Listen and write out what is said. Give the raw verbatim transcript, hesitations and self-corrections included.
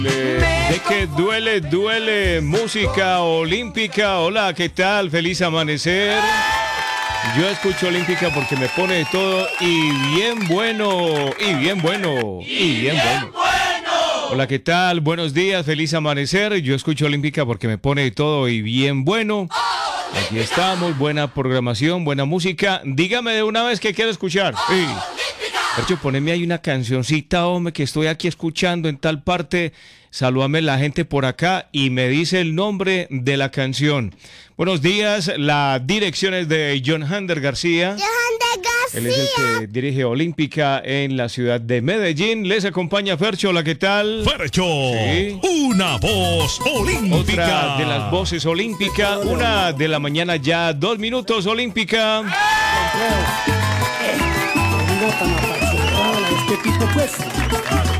De que duele, duele, música olímpica. Hola, ¿qué tal? Feliz amanecer. Yo escucho olímpica porque me pone de todo y bien bueno, y bien bueno, y bien bueno. Hola, ¿qué tal? Buenos días, feliz amanecer. Yo escucho olímpica porque me pone de todo y bien bueno. Aquí estamos, buena programación, buena música. Dígame de una vez qué quiero escuchar. Sí. De hecho, poneme ahí una cancioncita, hombre, que estoy aquí escuchando en tal parte. Salúdame la gente por acá y me dice el nombre de la canción. Buenos días, la dirección es de John Hander García. John Hander García. Él es el que dirige Olímpica en la ciudad de Medellín. Les acompaña Fercho, hola, ¿qué tal? Fercho, sí. Una voz olímpica. Otra de las voces olímpica, una de la mañana ya, dos minutos olímpica. Este tipo pues